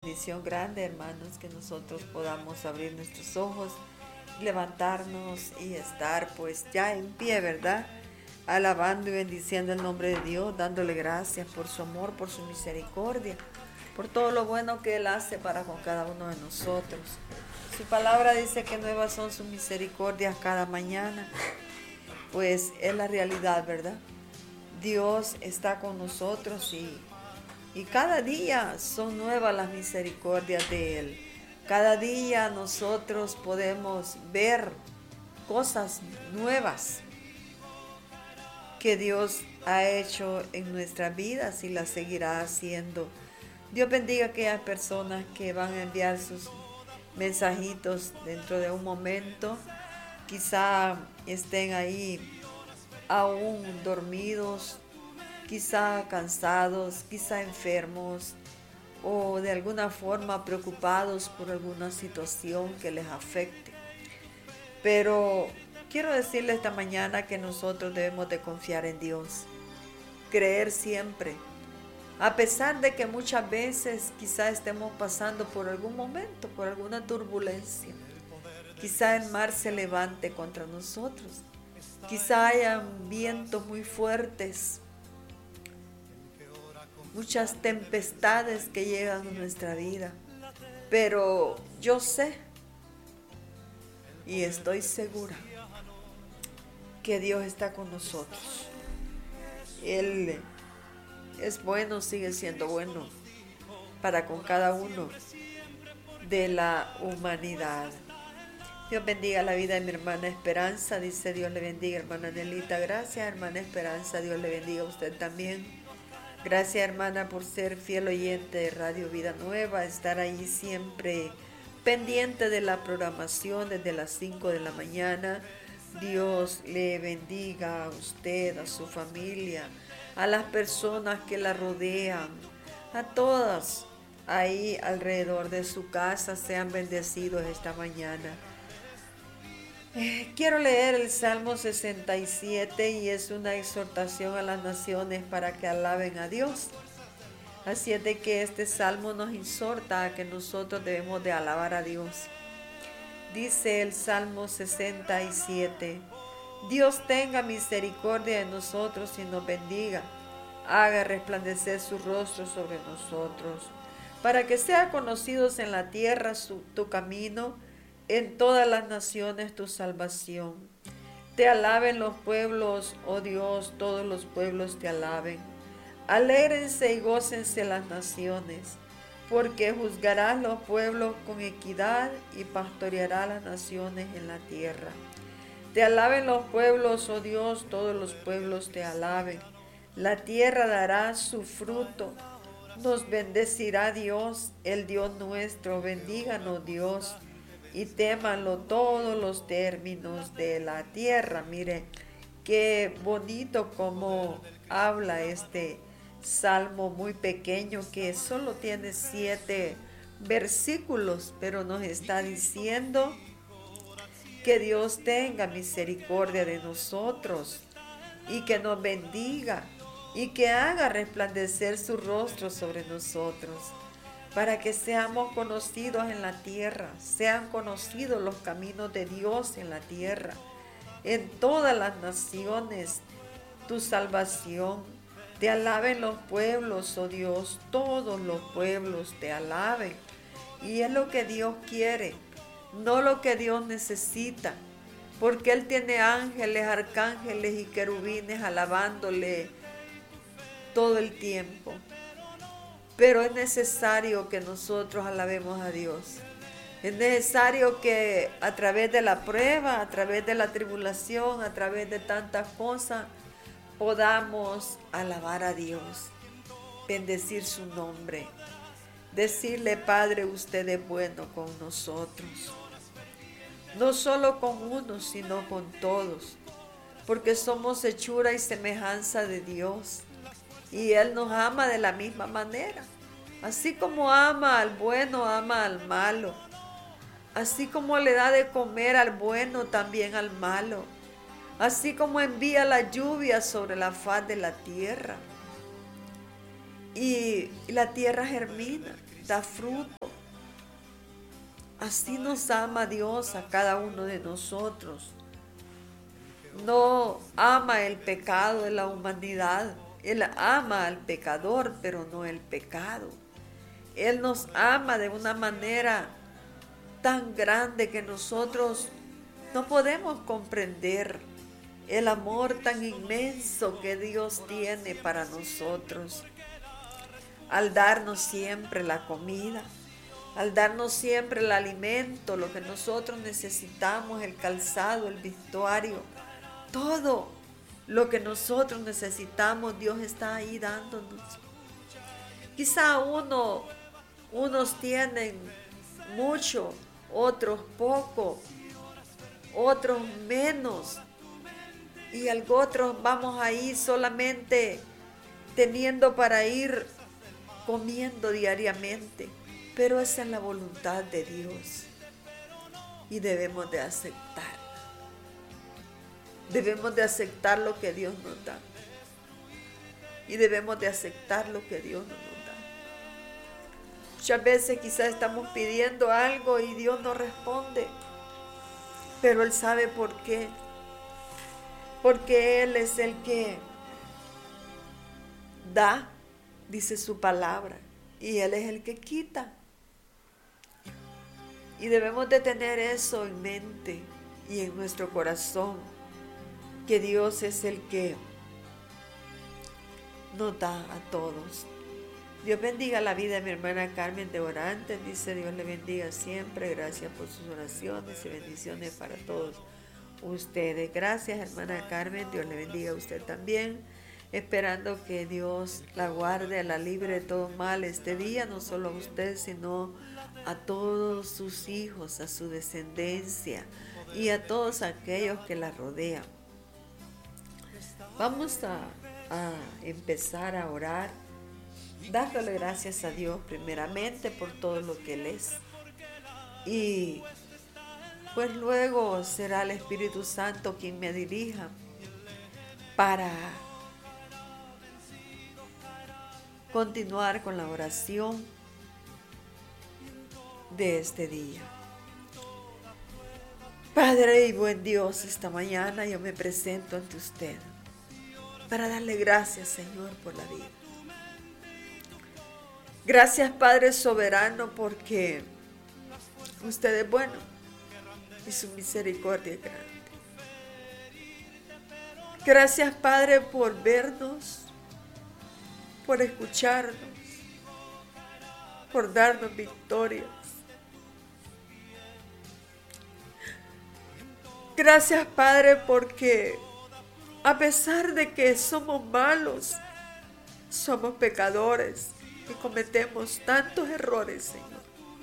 bendición grande, hermanos, que nosotros podamos abrir nuestros ojos, levantarnos y estar pues ya en pie, ¿verdad? Alabando y bendiciendo el nombre de Dios, dándole gracias por su amor, por su misericordia, por todo lo bueno que Él hace para con cada uno de nosotros. Su palabra dice que nuevas son sus misericordias cada mañana. Pues es la realidad, ¿verdad? Dios está con nosotros y cada día son nuevas las misericordias de Él. Cada día nosotros podemos ver cosas nuevas que Dios ha hecho en nuestras vidas y las seguirá haciendo. Dios bendiga a aquellas personas que van a enviar sus mensajitos dentro de un momento. Quizá estén ahí aún dormidos, quizá cansados, quizá enfermos o de alguna forma preocupados por alguna situación que les afecte. Pero quiero decirles esta mañana que nosotros debemos de confiar en Dios, creer siempre, a pesar de que muchas veces quizá estemos pasando por algún momento, por alguna turbulencia. Quizá el mar se levante contra nosotros. Quizá hayan vientos muy fuertes, muchas tempestades que llegan a nuestra vida. Pero yo sé y estoy segura que Dios está con nosotros. Él es bueno, sigue siendo bueno para con cada uno de la humanidad. Dios bendiga la vida de mi hermana Esperanza, dice Dios le bendiga, hermana Nelita. Gracias, hermana Esperanza, Dios le bendiga a usted también. Gracias, hermana, por ser fiel oyente de Radio Vida Nueva, estar ahí siempre pendiente de la programación desde las 5 de la mañana. Dios le bendiga a usted, a su familia, a las personas que la rodean, a todas ahí alrededor de su casa. Sean bendecidos esta mañana. Quiero leer el Salmo 67 y es una exhortación a las naciones para que alaben a Dios. Así es de que este Salmo nos exhorta a que nosotros debemos de alabar a Dios. Dice el Salmo 67, Dios tenga misericordia de nosotros y nos bendiga, haga resplandecer su rostro sobre nosotros, para que sea conocidos en la tierra tu camino, en todas las naciones tu salvación. Te alaben los pueblos, oh Dios, todos los pueblos te alaben. Alégrense y gócense las naciones, porque juzgarás los pueblos con equidad y pastorearás las naciones en la tierra. Te alaben los pueblos, oh Dios, todos los pueblos te alaben. La tierra dará su fruto. Nos bendecirá Dios, el Dios nuestro. Bendíganos Dios y témanlo todos los términos de la tierra. Mire, qué bonito como habla este salmo muy pequeño que solo tiene 7 versículos, pero nos está diciendo que Dios tenga misericordia de nosotros y que nos bendiga y que haga resplandecer su rostro sobre nosotros, para que seamos conocidos en la tierra, sean conocidos los caminos de Dios en la tierra, en todas las naciones, tu salvación. Te alaben los pueblos, oh Dios, todos los pueblos te alaben. Y es lo que Dios quiere, no lo que Dios necesita, porque Él tiene ángeles, arcángeles y querubines alabándole todo el tiempo. Pero es necesario que nosotros alabemos a Dios. Es necesario que a través de la prueba, a través de la tribulación, a través de tantas cosas, podamos alabar a Dios, bendecir su nombre, decirle, Padre, usted es bueno con nosotros. No solo con unos, sino con todos, porque somos hechura y semejanza de Dios. Y Él nos ama de la misma manera. Así como ama al bueno, ama al malo. Así como le da de comer al bueno, también al malo. Así como envía la lluvia sobre la faz de la tierra. Y la tierra germina, da fruto. Así nos ama Dios a cada uno de nosotros. No ama el pecado de la humanidad. Él ama al pecador, pero no el pecado. Él nos ama de una manera tan grande que nosotros no podemos comprender el amor tan inmenso que Dios tiene para nosotros. Al darnos siempre la comida, al darnos siempre el alimento, lo que nosotros necesitamos, el calzado, el vestuario, todo lo que nosotros necesitamos, Dios está ahí dándonos. Quizá unos tienen mucho, otros poco, otros menos, y otros vamos ahí solamente teniendo para ir comiendo diariamente. Pero esa es la voluntad de Dios y debemos de aceptar. Debemos de aceptar lo que Dios nos da. Y debemos de aceptar lo que Dios no nos da. Muchas veces quizás estamos pidiendo algo y Dios no responde. Pero Él sabe por qué. Porque Él es el que da, dice su palabra. Y Él es el que quita. Y debemos de tener eso en mente y en nuestro corazón. Que Dios es el que nos da a todos. Dios bendiga la vida de mi hermana Carmen de Orantes. Dice Dios le bendiga siempre. Gracias por sus oraciones y bendiciones para todos ustedes. Gracias hermana Carmen. Dios le bendiga a usted también. Esperando que Dios la guarde, la libre de todo mal este día. No solo a usted sino a todos sus hijos, a su descendencia y a todos aquellos que la rodean. Vamos a empezar a orar, dándole gracias a Dios primeramente por todo lo que Él es. Y pues luego será el Espíritu Santo quien me dirija para continuar con la oración de este día. Padre y buen Dios, esta mañana yo me presento ante usted para darle gracias, Señor, por la vida. Gracias, Padre soberano, porque usted es bueno y su misericordia es grande. Gracias, Padre, por vernos, por escucharnos, por darnos victorias. Gracias, Padre, porque a pesar de que somos malos, somos pecadores y cometemos tantos errores, Señor.